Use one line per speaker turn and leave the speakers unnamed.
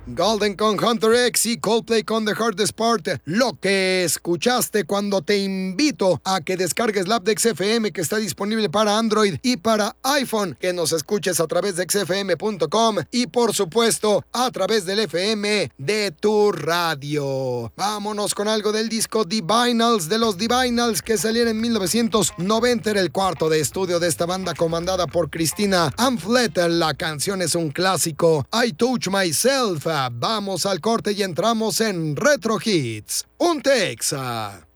Golden con Hunter X y Coldplay con The Hardest Part. Lo que escuchaste cuando te invito a que descargues la app de XFM, que está disponible para Android y para iPhone, que nos escuches a través de xfm.com y por supuesto a través del FM de tu radio. Vámonos con algo del disco Divinals de los Divinals, que salieron en 1990. Era el cuarto de estudio de esta banda comandada por Christina Amphlett. La canción es un clásico, I Touch Myself. Vamos al corte y entramos en Retro Hits. Un Texa.